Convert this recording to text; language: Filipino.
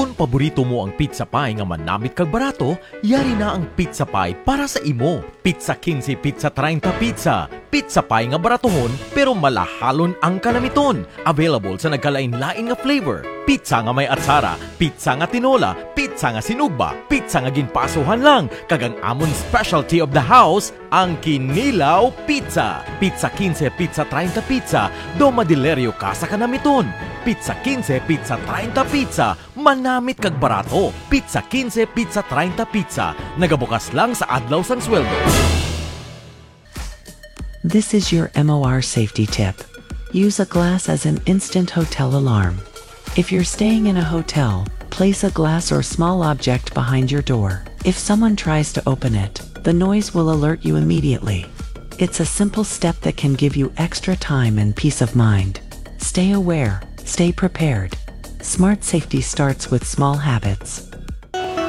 Kung paborito mo ang pizza pie nga manamit kag barato, yari na ang pizza pie para sa imo. Pizza 15, pizza 30 pizza. Pizza pie nga baratohon pero malahalon ang kalamiton. Available sa nagkalain-lain nga flavor. Pizza nga may atsara, pizza nga tinola, pizza nga sinugba, pizza nga ginpasuhan lang, kag ang amon specialty of the house, ang Kinilaw Pizza. Pizza 15, pizza 30 pizza, do madileryo ka sa kanamiton. Pizza 15, pizza 30 pizza, manamit kag barato. Pizza 15, pizza 30 pizza, nagabukas lang sa adlaw sang sweldo. This is your MOR safety tip. Use a glass as an instant hotel alarm. If you're staying in a hotel, place a glass or small object behind your door. If someone tries to open it, the noise will alert you immediately. It's a simple step that can give you extra time and peace of mind. Stay aware, stay prepared. Smart safety starts with small habits.